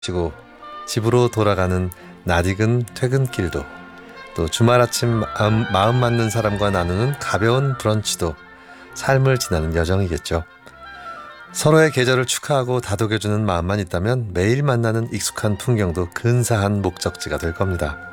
치고 집으로 돌아가는 낯익은 퇴근길도, 또 주말 아침 마음 맞는 사람과 나누는 가벼운 브런치도 삶을 지나는 여정이겠죠. 서로의 계절을 축하하고 다독여주는 마음만 있다면 매일 만나는 익숙한 풍경도 근사한 목적지가 될 겁니다.